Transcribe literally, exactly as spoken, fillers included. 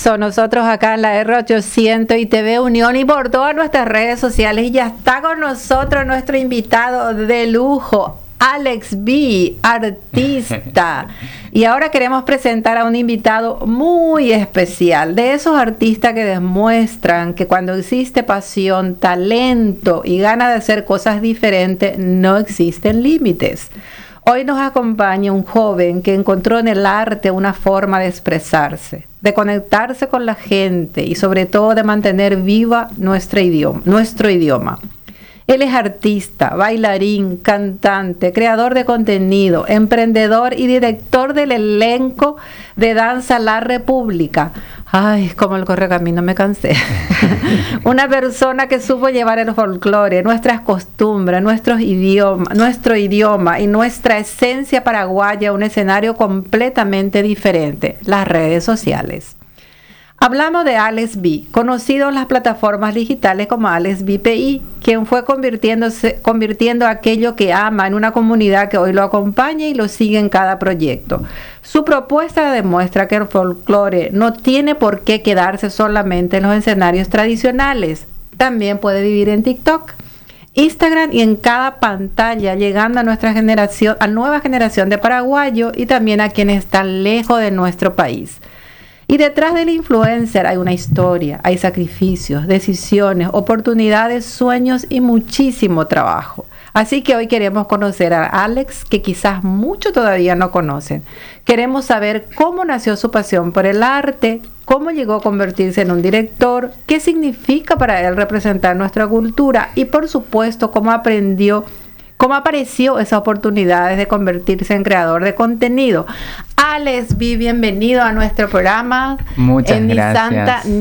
eso, nosotros acá en la R ochocientos y T V Unión y por todas nuestras redes sociales. Y ya está con nosotros nuestro invitado de lujo, Alex B, artista. Y ahora queremos presentar a un invitado muy especial, de esos artistas que demuestran que cuando existe pasión, talento y ganas de hacer cosas diferentes, no existen límites. Hoy nos acompaña un joven que encontró en el arte una forma de expresarse, de conectarse con la gente y sobre todo de mantener viva nuestro idioma, nuestro idioma. Él es artista, bailarín, cantante, creador de contenido, emprendedor y director del elenco de Danza La República. Ay, como el correcamino, me cansé. Una persona que supo llevar el folclore, nuestras costumbres, nuestros idiomas, nuestro idioma y nuestra esencia paraguaya a un escenario completamente diferente, las redes sociales. Hablamos de Alex B, conocido en las plataformas digitales como Alex B P I, quien fue convirtiéndose, convirtiendo aquello que ama en una comunidad que hoy lo acompaña y lo sigue en cada proyecto. Su propuesta demuestra que el folclore no tiene por qué quedarse solamente en los escenarios tradicionales. También puede vivir en TikTok, Instagram y en cada pantalla, llegando a nuestra generación, a nueva generación de paraguayos y también a quienes están lejos de nuestro país. Y detrás del influencer hay una historia, hay sacrificios, decisiones, oportunidades, sueños y muchísimo trabajo. Así que hoy queremos conocer a Alex, que quizás muchos todavía no conocen. Queremos saber cómo nació su pasión por el arte, cómo llegó a convertirse en un director, qué significa para él representar nuestra cultura y por supuesto cómo aprendió ¿Cómo apareció esa oportunidad de convertirse en creador de contenido? Alex B, bienvenido a nuestro programa. Muchas en gracias. Mi Santa